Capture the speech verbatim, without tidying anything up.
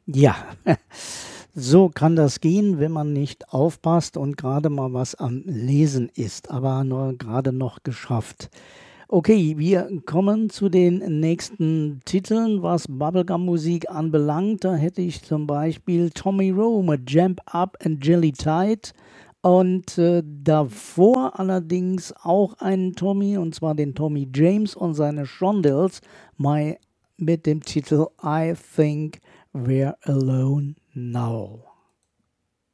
Ja, so kann das gehen, wenn man nicht aufpasst und gerade mal was am Lesen ist, aber nur gerade noch geschafft. Okay, wir kommen zu den nächsten Titeln, was Bubblegum-Musik anbelangt. Da hätte ich zum Beispiel Tommy Rowe mit Jump Up and Jelly Tide und äh, davor allerdings auch einen Tommy, und zwar den Tommy James und seine Shondells my, mit dem Titel I Think We're Alone Now.